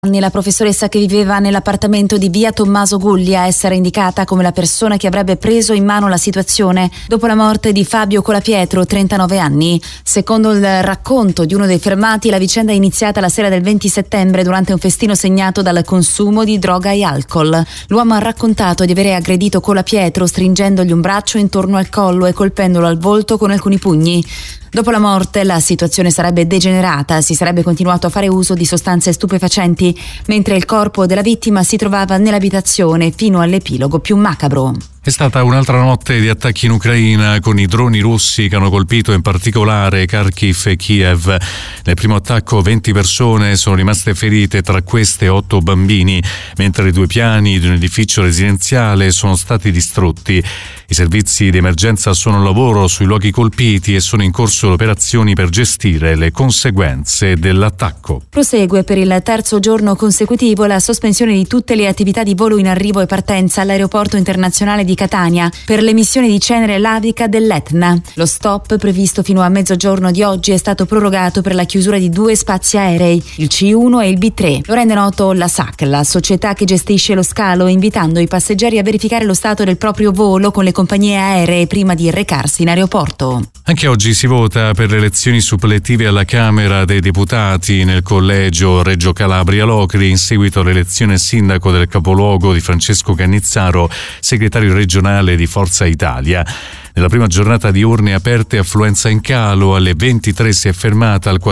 La professoressa che viveva nell'appartamento di via Tommaso Gulli a essere indicata come la persona che avrebbe preso in mano la situazione dopo la morte di Fabio Colapietro, 39 anni. Secondo il racconto di uno dei fermati, la vicenda è iniziata la sera del 20 settembre durante un festino segnato dal consumo di droga e alcol. L'uomo ha raccontato di avere aggredito Colapietro stringendogli un braccio intorno al collo e colpendolo al volto con alcuni pugni. Dopo la morte la situazione sarebbe degenerata, si sarebbe continuato a fare uso di sostanze stupefacenti, mentre il corpo della vittima si trovava nell'abitazione fino all'epilogo più macabro. È stata un'altra notte di attacchi in Ucraina con i droni russi che hanno colpito in particolare Kharkiv e Kiev. Nel primo attacco 20 persone sono rimaste ferite, tra queste 8 bambini, mentre 2 piani di un edificio residenziale sono stati distrutti. I servizi di emergenza sono al lavoro sui luoghi colpiti e sono in corso le operazioni per gestire le conseguenze dell'attacco. Prosegue per il terzo giorno consecutivo la sospensione di tutte le attività di volo in arrivo e partenza all'aeroporto internazionale di Catania per l'emissione di cenere lavica dell'Etna. Lo stop previsto fino a mezzogiorno di oggi è stato prorogato per la chiusura di 2 spazi aerei, il C1 e il B3. Lo rende noto la SAC, la società che gestisce lo scalo, invitando i passeggeri a verificare lo stato del proprio volo con le compagnie aeree prima di recarsi in aeroporto. Anche oggi si vota per le elezioni suppletive alla Camera dei Deputati nel collegio Reggio Calabria Locri in seguito all'elezione sindaco del capoluogo di Francesco Cannizzaro, segretario regionale di Forza Italia. Nella prima giornata di urne aperte affluenza in calo, alle 23 si è fermata al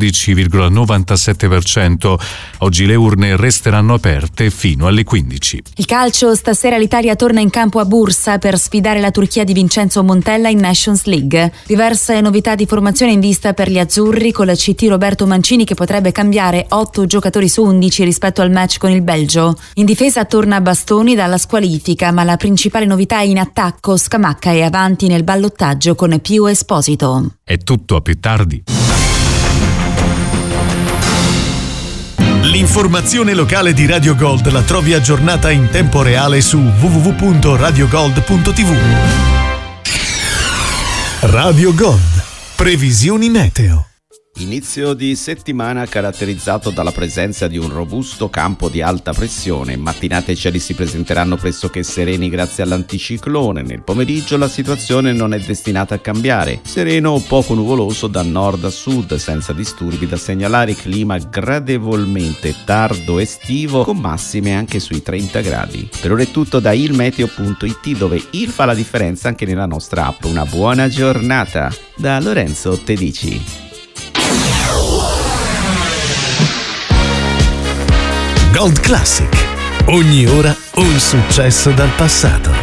14,97%. Oggi le urne resteranno aperte fino alle 15. Il calcio, stasera l'Italia torna in campo a Bursa per sfidare la Turchia di Vincenzo Montella in Nations League. Diverse novità di formazione in vista per gli azzurri, con la CT Roberto Mancini che potrebbe cambiare 8 giocatori su 11 rispetto al match con il Belgio. In difesa torna Bastoni dalla squalifica, ma la principale novità è in attacco. Scamacca è avanti nel ballottaggio con Pio Esposito. È tutto, a più tardi. L'informazione locale di Radio Gold la trovi aggiornata in tempo reale su www.radiogold.tv. Radio Gold. Previsioni meteo. Inizio di settimana caratterizzato dalla presenza di un robusto campo di alta pressione. Mattinate e cieli si presenteranno pressoché sereni grazie all'anticiclone. Nel pomeriggio la situazione non è destinata a cambiare. Sereno o poco nuvoloso da nord a sud, senza disturbi da segnalare, clima gradevolmente tardo estivo con massime anche sui 30 gradi. Per ora è tutto da ilmeteo.it, dove il fa la differenza anche nella nostra app. Una buona giornata da Lorenzo Tedici. Gold Classic. Ogni ora un successo dal passato.